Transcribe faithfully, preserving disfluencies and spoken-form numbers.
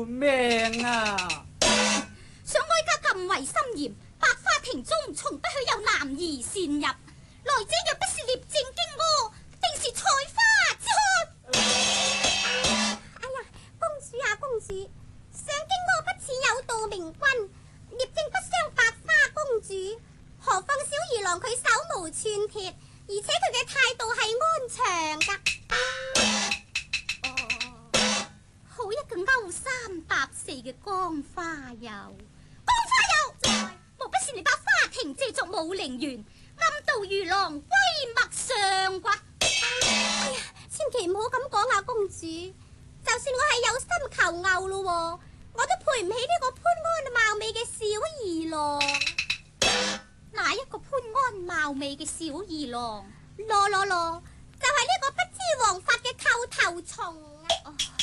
命啊！ 想哀家禁為森嚴，百花亭中從不許有男兒擅入。來者若不是獵正經柯，定是採花之khách。 哎呀，公主啊公主，上京柯不似有道明君，獵正不相百花公主，何況小兒郎佢手無寸鐵，而且佢嘅態度係安詳噶。 哦，好一個勾三搭四嘅江花友，江花友在，莫不是你把花亭借作武陵源，暗度魚郎閨墨上啩？ 哎呀，千祈唔好咁講啊公主，就算我係有心求偶咯，我都配唔起呢個潘安貌美嘅小兒郎。 哪一個潘安貌美嘅小兒郎？ 羅羅羅，就係、是、呢個不知王法嘅叩頭蟲啊！ 哦，